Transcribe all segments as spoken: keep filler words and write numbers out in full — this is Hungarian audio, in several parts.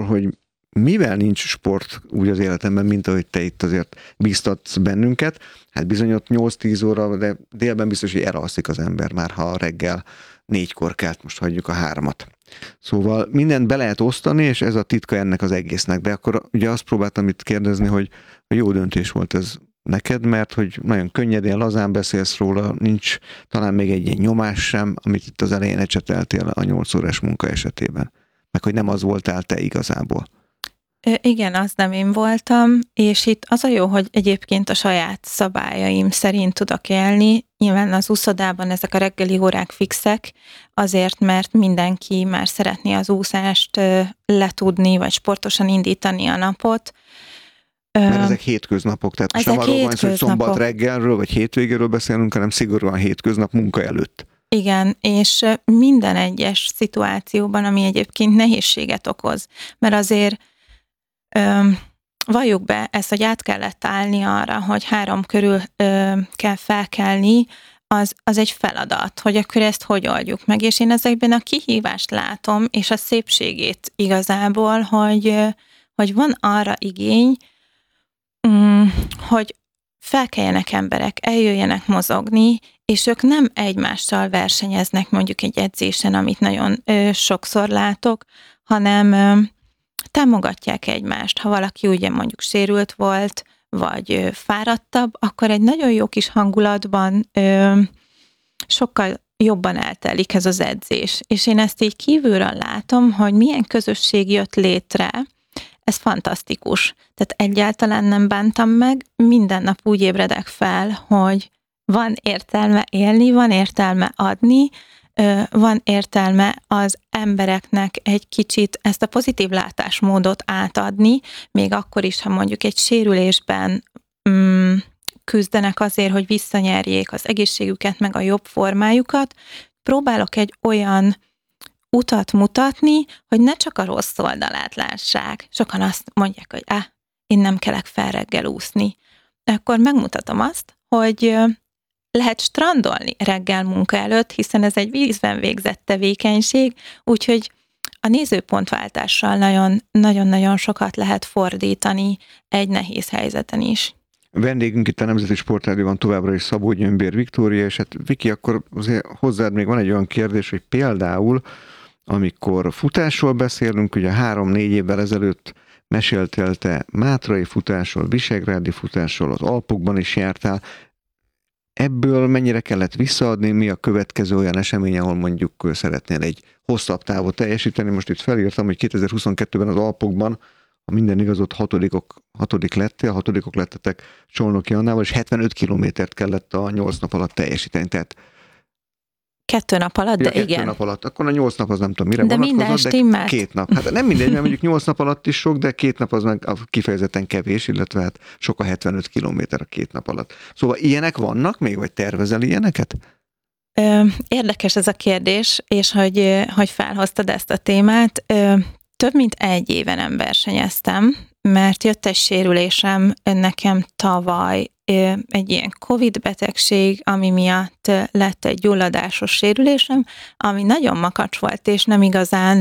hogy mivel nincs sport úgy az életemben, mint ahogy te itt azért bíztatsz bennünket, hát bizony ott nyolc-tíz óra, de délben biztos, hogy elalszik az ember már, ha reggel négykor kelt, most hagyjuk a hármat. Szóval mindent be lehet osztani, és ez a titka ennek az egésznek. De akkor ugye azt próbáltam itt kérdezni, hogy jó döntés volt ez neked, mert hogy nagyon könnyedén, lazán beszélsz róla, nincs talán még egy ilyen nyomás sem, amit itt az elején ecseteltél a nyolc órás munka esetében. Meg hogy nem az voltál te igazából. Igen, az nem én voltam, és itt az a jó, hogy egyébként a saját szabályaim szerint tudok élni. Nyilván az úszodában ezek a reggeli órák fixek, azért, mert mindenki már szeretné az úszást letudni, vagy sportosan indítani a napot. Mert ezek hétköznapok, tehát most nem arról van, hogy szombat reggelről, vagy hétvégéről beszélünk, hanem szigorúan hétköznap munka előtt. Igen, és minden egyes szituációban, ami egyébként nehézséget okoz, mert azért Ö, valljuk be, ezt, hogy át kellett állni arra, hogy három körül ö, kell felkelni, az, az egy feladat, hogy akkor ezt hogy oldjuk meg. És én ezekben a kihívást látom, és a szépségét igazából, hogy, hogy van arra igény, hogy felkeljenek emberek, eljöjjenek mozogni, és ők nem egymással versenyeznek mondjuk egy edzésen, amit nagyon ö, sokszor látok, hanem ö, támogatják egymást. Ha valaki ugye mondjuk sérült volt, vagy fáradtabb, akkor egy nagyon jó kis hangulatban ö, sokkal jobban eltelik ez az edzés. És én ezt így kívülről látom, hogy milyen közösség jött létre, ez fantasztikus. Tehát egyáltalán nem bántam meg, minden nap úgy ébredek fel, hogy van értelme élni, van értelme adni, van értelme az embereknek egy kicsit ezt a pozitív látásmódot átadni, még akkor is, ha mondjuk egy sérülésben mm, küzdenek azért, hogy visszanyerjék az egészségüket, meg a jobb formájukat. Próbálok egy olyan utat mutatni, hogy ne csak a rossz oldalát lássák. Sokan azt mondják, hogy ah, én nem kelek fel reggel úszni. Akkor megmutatom azt, hogy lehet strandolni reggel munka előtt, hiszen ez egy vízben végzett tevékenység, úgyhogy a nézőpontváltással nagyon, nagyon-nagyon sokat lehet fordítani egy nehéz helyzeten is. A vendégünk itt a Nemzeti Sportrádióban továbbra is Szabó Gyömbér Viktória, és hát Viki, akkor azért hozzád még van egy olyan kérdés, hogy például, amikor futásról beszélünk, ugye három-négy évvel ezelőtt meséltél te mátrai futásról, visegrádi futásról, az Alpokban is jártál. Ebből mennyire kellett visszaadni, mi a következő olyan esemény, ahol mondjuk szeretnél egy hosszabb távot teljesíteni? Most itt felírtam, hogy kétezer-huszonkettőben az Alpokban, ha minden igazod, hatodikok, hatodik lettél, hatodikok lettetek Csolnoki Annával, és hetvenöt kilométert kellett a nyolc nap alatt teljesíteni. Tehát Kettő nap alatt, de ja, igen. Kettő nap alatt. Akkor a nyolc nap az nem tudom mire de vonatkozott, minden de két nap. Hát nem mindegy, mert mondjuk nyolc nap alatt is sok, de két nap az meg kifejezetten kevés, illetve hát sok a hetvenöt kilométer a két nap alatt. Szóval ilyenek vannak még, vagy tervezel ilyeneket? Érdekes ez a kérdés, és hogy, hogy felhoztad ezt a témát. Több mint egy éve nem versenyeztem, mert jött egy sérülésem nekem tavaly, egy ilyen Covid betegség, ami miatt lett egy gyulladásos sérülésem, ami nagyon makacs volt, és nem igazán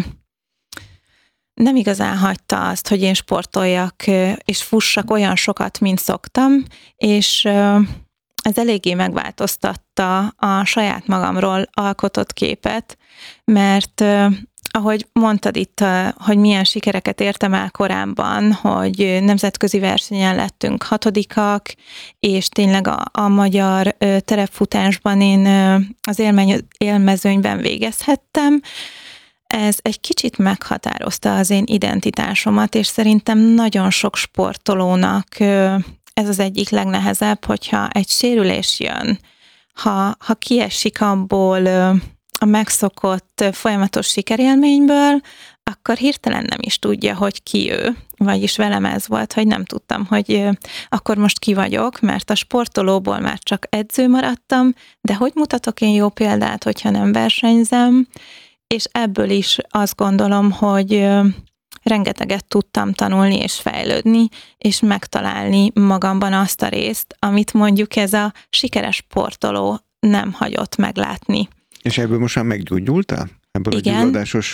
nem igazán hagyta azt, hogy én sportoljak, és fussak olyan sokat, mint szoktam, és ez eléggé megváltoztatta a saját magamról alkotott képet, mert ahogy mondtad itt, hogy milyen sikereket értem el korábban, hogy nemzetközi versenyen lettünk hatodikak, és tényleg a, a magyar terepfutásban én az élmeny, élmezőnyben végezhettem. Ez egy kicsit meghatározta az én identitásomat, és szerintem nagyon sok sportolónak ez az egyik legnehezebb, hogyha egy sérülés jön, ha, ha kiesik abból a megszokott folyamatos sikerélményből, akkor hirtelen nem is tudja, hogy ki ő. Vagyis velem ez volt, hogy nem tudtam, hogy akkor most ki vagyok, mert a sportolóból már csak edző maradtam, de hogy mutatok én jó példát, hogyha nem versenyzem, és ebből is azt gondolom, hogy rengeteget tudtam tanulni és fejlődni, és megtalálni magamban azt a részt, amit mondjuk ez a sikeres sportoló nem hagyott meglátni. És ebből most már meggyógyultál? Ebből igen. A gyulladásos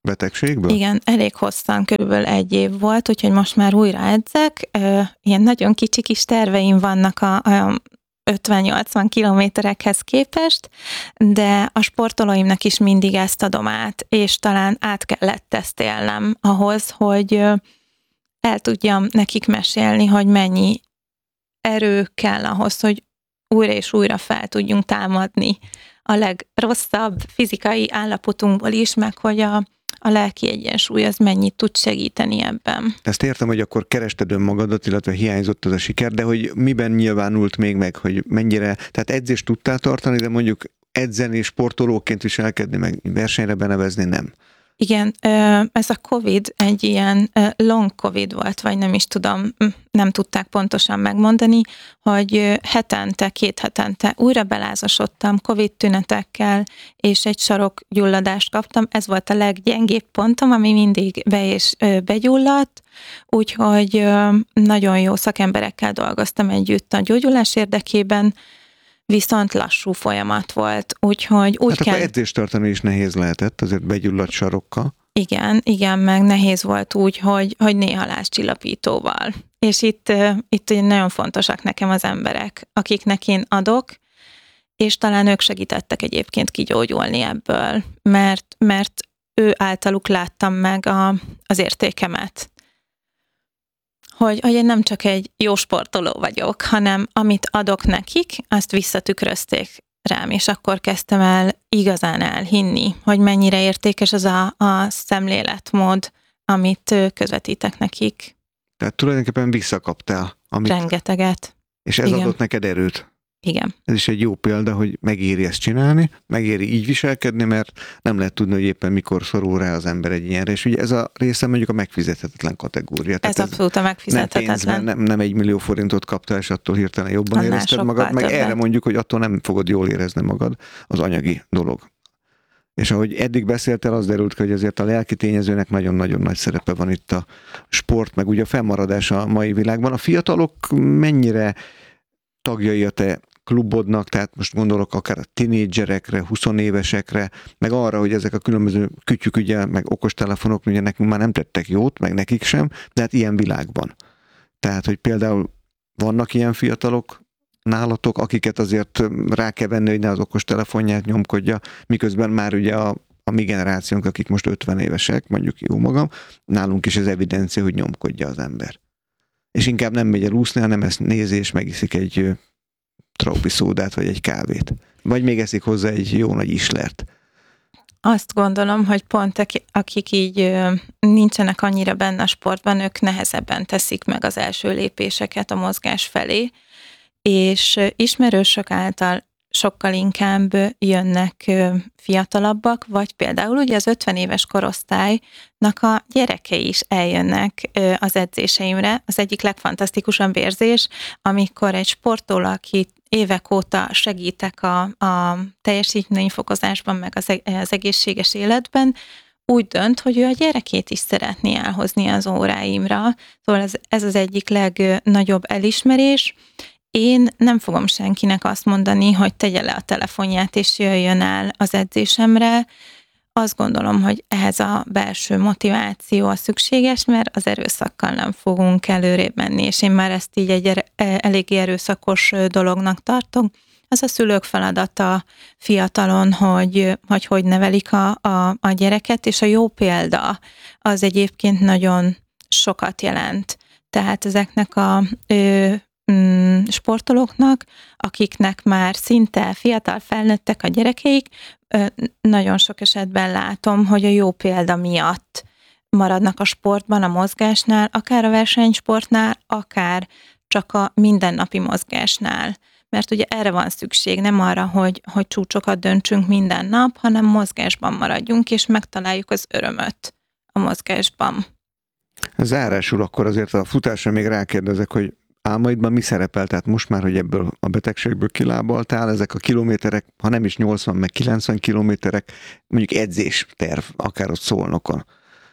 betegségből? Igen, elég hosszan, körülbelül egy év volt, úgyhogy most már újra edzek. Ilyen nagyon kicsi kis terveim vannak a, a ötven-nyolcvan kilométerekhez képest, de a sportolóimnak is mindig ezt adom át, és talán át kellett ezt élnem ahhoz, hogy el tudjam nekik mesélni, hogy mennyi erő kell ahhoz, hogy újra és újra fel tudjunk támadni a legrosszabb fizikai állapotunkból is, meg hogy a, a lelki egyensúly az mennyit tud segíteni ebben. Ezt értem, hogy akkor kerested önmagadat, illetve hiányzott az a siker, de hogy miben nyilvánult még meg, hogy mennyire, tehát edzést tudtál tartani, de mondjuk edzeni, sportolóként viselkedni, meg versenyre benevezni nem. Igen, ez a Covid egy ilyen long Covid volt, vagy nem is tudom, nem tudták pontosan megmondani, hogy hetente, két hetente újra belázasodtam Covid tünetekkel, és egy sarokgyulladást kaptam. Ez volt a leggyengébb pontom, ami mindig be és begyulladt, úgyhogy nagyon jó szakemberekkel dolgoztam együtt a gyógyulás érdekében, viszont lassú folyamat volt, úgyhogy úgy hát kell... akkor edzést tartani is nehéz lehetett, azért begyulladt sarokkal. Igen, igen, meg nehéz volt úgy, hogy, hogy néha lázcsillapítóval. És itt, itt nagyon fontosak nekem az emberek, akiknek én adok, és talán ők segítettek egyébként kigyógyulni ebből, mert, mert ő általuk láttam meg a, az értékemet. Hogy, hogy én nem csak egy jó sportoló vagyok, hanem amit adok nekik, azt visszatükrözték rám, és akkor kezdtem el igazán elhinni, hogy mennyire értékes az a, a szemléletmód, amit közvetítek nekik. Tehát tulajdonképpen visszakaptál. Amit... Rengeteget. És ez Igen. adott neked erőt. Igen. Ez is egy jó példa, hogy megéri ezt csinálni, megéri így viselkedni, mert nem lehet tudni, hogy éppen mikor szorul rá az ember egy ilyenre. És ugye ez a része mondjuk a megfizethetetlen kategória. Ez, ez abszolút a megfizethetetlen. Nem pénzben, nem, nem egy millió forintot kaptál, és attól hirtelen jobban Annál érezted magad, meg többet. erre mondjuk, hogy attól nem fogod jól érezni magad, az anyagi dolog. És ahogy eddig beszéltél, az derült ki, hogy azért a lelki tényezőnek nagyon-nagyon nagy szerepe van itt a sport, meg ugye a fennmaradás a mai világban. A fiatalok mennyire tagjai a te klubodnak, tehát most gondolok akár a tinédzserekre, huszonévesekre, meg arra, hogy ezek a különböző kütyük, ugye, meg okostelefonok, ugye nekünk már nem tettek jót, meg nekik sem, de hát ilyen világban. Tehát, hogy például vannak ilyen fiatalok nálatok, akiket azért rá kell venni, hogy ne az okostelefonját nyomkodja, miközben már ugye a, a mi generációnk, akik most ötven évesek, mondjuk jó magam, nálunk is ez evidencia, hogy nyomkodja az ember. És inkább nem megy el úszni, hanem ezt nézi, és megiszik egy traubi szódát, vagy egy kávét. Vagy még eszik hozzá egy jó nagy islert. Azt gondolom, hogy pont akik így nincsenek annyira benne a sportban, ők nehezebben teszik meg az első lépéseket a mozgás felé, és ismerősök által sokkal inkább jönnek fiatalabbak, vagy például ugye az ötven éves korosztálynak a gyerekei is eljönnek az edzéseimre. Az egyik legfantasztikusabb érzés, amikor egy sportoló, aki évek óta segítek a, a teljesítményfokozásban, meg az, az egészséges életben, úgy dönt, hogy ő a gyerekét is szeretné elhozni az óráimra. Szóval ez, ez az egyik legnagyobb elismerés. Én nem fogom senkinek azt mondani, hogy tegye le a telefonját és jöjjön el az edzésemre. Azt gondolom, hogy ehhez a belső motiváció a szükséges, mert az erőszakkal nem fogunk előrébb menni, és én már ezt így egy eléggé erőszakos dolognak tartom. Az a szülők feladata fiatalon, hogy hogy, hogy nevelik a, a, a gyereket, és a jó példa az egyébként nagyon sokat jelent. Tehát ezeknek a ö, mm, sportolóknak, akiknek már szinte fiatal felnőttek a gyerekeik, ö, nagyon sok esetben látom, hogy a jó példa miatt maradnak a sportban, a mozgásnál, akár a versenysportnál, akár csak a mindennapi mozgásnál. Mert ugye erre van szükség, nem arra, hogy, hogy csúcsokat döntsünk minden nap, hanem mozgásban maradjunk, és megtaláljuk az örömöt a mozgásban. Zárásul akkor azért a futásra még rákérdezek, hogy álmaidban mi szerepel? Tehát most már, hogy ebből a betegségből kilábaltál, ezek a kilométerek, ha nem is nyolcvan, meg kilencven kilométerek, mondjuk edzésterv, akár ott Szolnokon.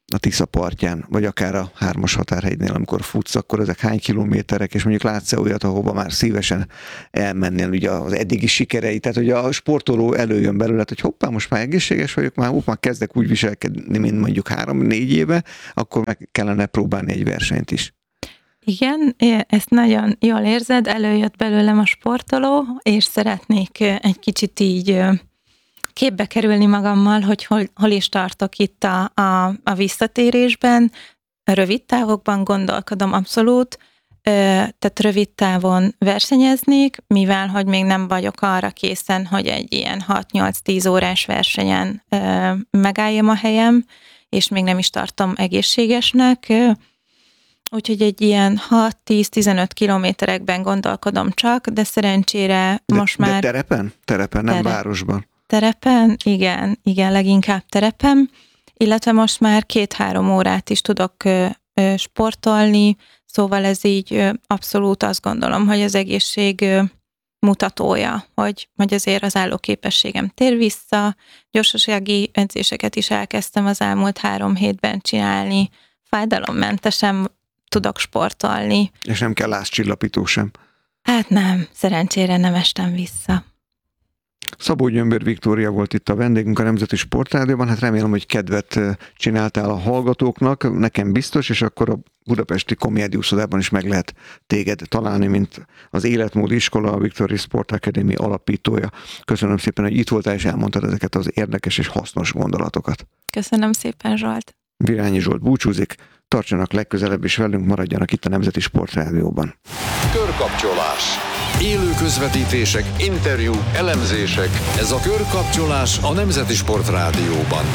a Tisza partján, vagy akár a hármas határhegynél, amikor futsz, akkor ezek hány kilométerek, és mondjuk látsz-e olyat, ahova már szívesen elmennél, ugye az eddigi sikerei, tehát hogy a sportoló előjön belőle, hogy hoppá, most már egészséges vagyok, már, hoppá, kezdek úgy viselkedni, mint mondjuk három-négy éve, akkor meg kellene próbálni egy versenyt is. Igen, ezt nagyon jól érzed, előjött belőlem a sportoló, és szeretnék egy kicsit így képbe kerülni magammal, hogy hol, hol is tartok itt a, a, a visszatérésben. Rövid távokban gondolkodom abszolút, tehát rövid távon versenyeznék, mivel hogy még nem vagyok arra készen, hogy egy ilyen hat-nyolc-tíz órás versenyen megálljam a helyem, és még nem is tartom egészségesnek. Úgyhogy egy ilyen hat-tíz-tizenöt kilométerekben gondolkodom csak, de szerencsére de, most már... De terepen? Terepen, nem Terep. városban. Terepen, igen, igen, leginkább terepen, illetve most már két-három órát is tudok ö, ö, sportolni, szóval ez így ö, abszolút azt gondolom, hogy az egészség ö, mutatója, hogy, hogy azért az állóképességem tér vissza, gyorsasági edzéseket is elkezdtem az elmúlt három hétben csinálni, fájdalommentesen tudok sportolni. És nem kell lázcsillapító sem. Hát nem, szerencsére nem estem vissza. Szabó Gyömbér Viktória volt itt a vendégünk a Nemzeti Sportrádióban, hát remélem, hogy kedvet csináltál a hallgatóknak, nekem biztos, és akkor a budapesti Komédiuszodában is meg lehet téged találni, mint az Életmód Iskola, a Victory Sport Academy alapítója. Köszönöm szépen, hogy itt voltál, és elmondtad ezeket az érdekes és hasznos gondolatokat. Köszönöm szépen, Zsolt. Virányi Zsolt búcsúzik, tartsanak legközelebb is velünk, maradjanak itt a Nemzeti Sportrádióban. Körkapcsolás. Élő közvetítések, interjúk, elemzések. Ez a Körkapcsolás a Nemzeti Sportrádióban.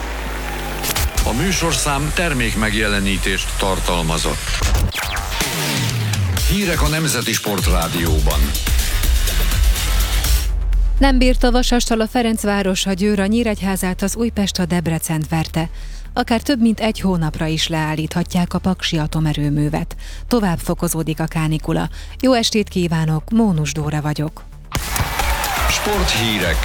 A műsorszám termék megjelenítést tartalmazott. Hírek a Nemzeti Sportrádióban. Nem bírta Vasastal a Ferencváros, a Győr a Nyíregyházát, az Újpest a Debrecent verte. Akár több mint egy hónapra is leállíthatják a paksi atomerőművet. Tovább fokozódik a kánikula. Jó estét kívánok, Mónus Dóra vagyok. Sporthírek.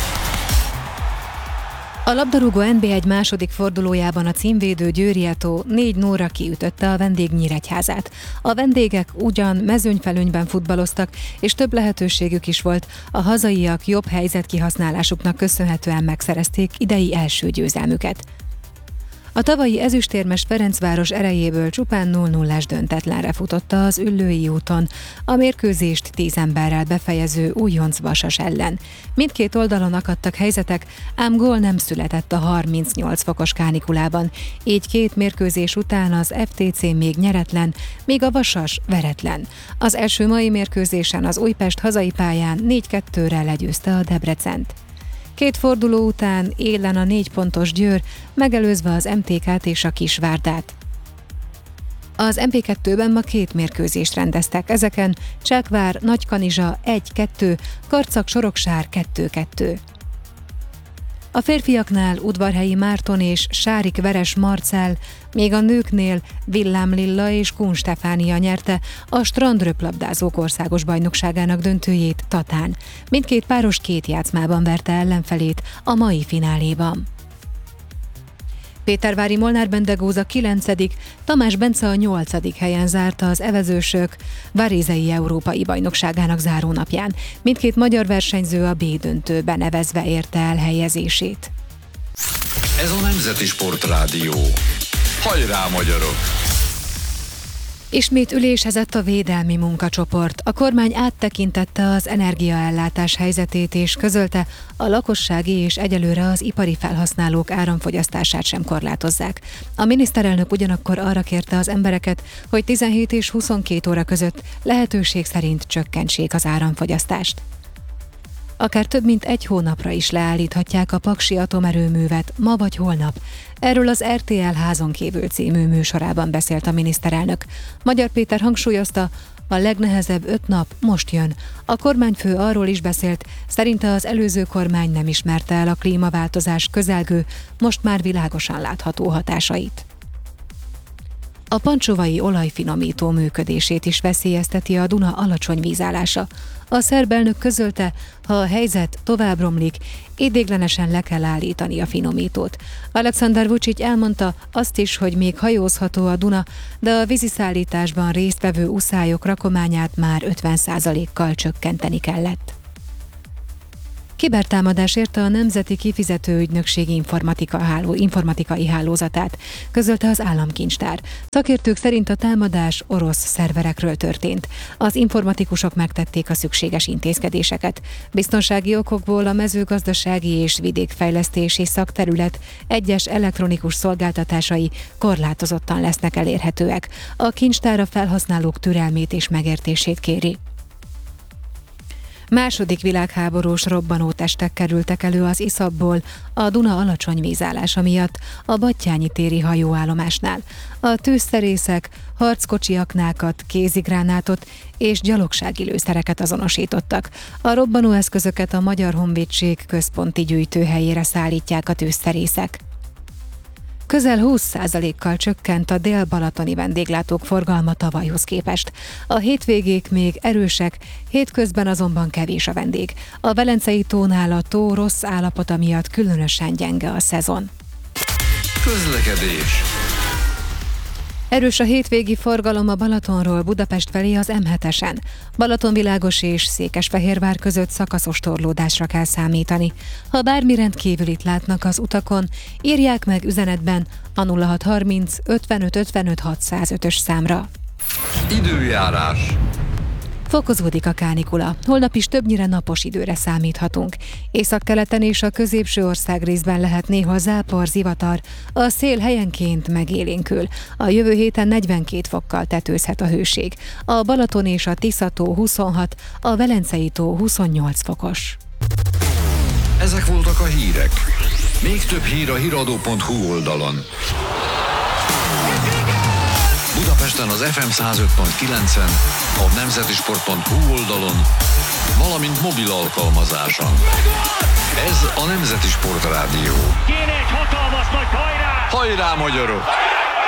A labdarúgó en bé egy második fordulójában a címvédő Győri Eto négy nullra kiütötte a vendég Nyíregyházát. A vendégek ugyan mezőnyfelőnyben futballoztak, és több lehetőségük is volt. A hazaiak jobb helyzet kihasználásuknak köszönhetően megszerezték idei első győzelmüket. A tavalyi ezüstérmes Ferencváros erejéből csupán nulla nullás döntetlenre futotta az Üllői úton a mérkőzést tíz emberrel befejező újonc Vasas ellen. Mindkét oldalon akadtak helyzetek, ám gól nem született a harmincnyolc fokos kánikulában, így két mérkőzés után az ef té cé még nyeretlen, míg a Vasas veretlen. Az első mai mérkőzésen az Újpest hazai pályán négy kettőre legyőzte a Debrecent. Két forduló után élen a négy pontos Győr, megelőzve az em té ká-t és a Kisvárdát. Az em pé kettőben ma két mérkőzést rendeztek, ezeken Csákvár, Nagykanizsa egy kettő, Karcag-Soroksár kettő kettő. A férfiaknál Udvarhelyi Márton és Sárik Veres Marcell, még a nőknél Villám Lilla és Kun Stefánia nyerte a strandröplabdázók országos bajnokságának döntőjét Tatán. Mindkét páros két játszmában verte ellenfelét a mai fináléban. Pétervári Molnár Bendegúza kilencedik, Tamás Bence a nyolcadik helyen zárta az evezősök Varései Európai Bajnokságának zárónapján. Mindkét magyar versenyző a B döntőben nevezve érte el helyezését. Ez a Nemzeti Sportrádió. Hajrá, magyarok! Ismét ülésezett a védelmi munkacsoport. A kormány áttekintette az energiaellátás helyzetét és közölte, a lakossági és egyelőre az ipari felhasználók áramfogyasztását sem korlátozzák. A miniszterelnök ugyanakkor arra kérte az embereket, hogy tizenhét és huszonkét óra között lehetőség szerint csökkentsék az áramfogyasztást. Akár több mint egy hónapra is leállíthatják a paksi atomerőművet ma vagy holnap. Erről az er té el Házon kívül című műsorában beszélt a miniszterelnök. Magyar Péter hangsúlyozta, a legnehezebb öt nap most jön. A kormányfő arról is beszélt, szerinte az előző kormány nem ismerte el a klímaváltozás közelgő, most már világosan látható hatásait. A pancsovai olajfinomító működését is veszélyezteti a Duna alacsony vízállása. A szerb elnök közölte, ha a helyzet tovább romlik, idéglenesen le kell állítani a finomítót. Alexander Vučić elmondta azt is, hogy még hajózható a Duna, de a víziszállításban résztvevő uszályok rakományát már ötven százalékkal csökkenteni kellett. Kibertámadás érte a Nemzeti Kifizetőügynökség informatika háló, informatikai hálózatát, közölte az államkincstár. Szakértők szerint a támadás orosz szerverekről történt. Az informatikusok megtették a szükséges intézkedéseket. Biztonsági okokból a mezőgazdasági és vidékfejlesztési szakterület egyes elektronikus szolgáltatásai korlátozottan lesznek elérhetőek. A kincstár a felhasználók türelmét és megértését kéri. Második világháborús robbanótestek kerültek elő az iszapból a Duna alacsony vízállása miatt a Battyányi téri hajóállomásnál. A tűzszerészek harckocsi aknákat, kézigránátot és gyalogsági lőszereket azonosítottak. A robbanóeszközöket a Magyar Honvédség központi gyűjtőhelyére szállítják a tűzszerészek. Közel húsz százalékkal csökkent a dél-balatoni vendéglátók forgalma tavalyhoz képest. A hétvégék még erősek, hétközben azonban kevés a vendég. A Velencei tónál a tó rossz állapota miatt különösen gyenge a szezon. Közlekedés. Erős a hétvégi forgalom a Balatonról Budapest felé az em hetesen. Balatonvilágos és Székesfehérvár között szakaszos torlódásra kell számítani. Ha bármi rendkívülit látnak az utakon, írják meg üzenetben a nulla hat harminc ötvenöt ötvenöt hatszázötös számra. Időjárás. Fokozódik a kánikula. Holnap is többnyire napos időre számíthatunk. Északkeleten és a középső ország részben lehet néha zápor, zivatar. A szél helyenként megélénkül. A jövő héten negyvenkét fokkal tetőzhet a hőség. A Balaton és a Tisza-tó huszonhat, a Velencei tó huszonnyolc fokos. Ezek voltak a hírek. Még több hír a híradó pont hu oldalon. Budapesten az ef em száz öt pont kilencen, a nemzetisport pont hu oldalon, valamint mobil alkalmazáson. Ez a Nemzeti Sport Rádió. Kéne egy hatalmas nagy hajrá! Hajrá, magyarok!